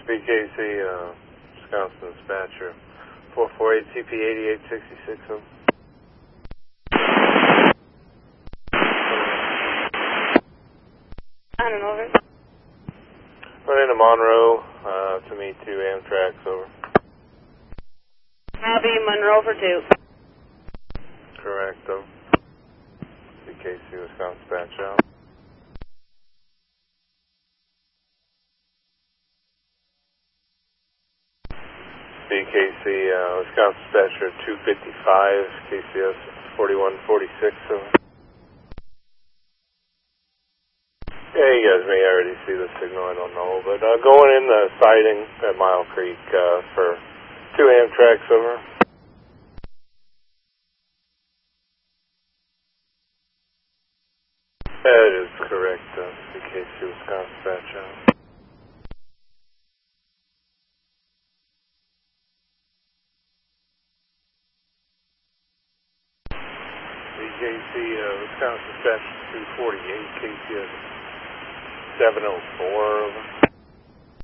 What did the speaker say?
BKC, Wisconsin dispatcher, 448 CP 8866. On and over. Running to Monroe to meet 2 Amtrak's, over. I'll be Monroe for 2. Correct, over. BKC, Wisconsin dispatch out. BKC, Wisconsin dispatcher 255, KCS 4146, over. Yeah, you guys may already see the signal, I don't know, but going in the siding at Mile Creek for 2 Amtrak's, over. That is correct, BKC, Wisconsin dispatch out. BKC, Wisconsin dispatch 248, KCS 704, over.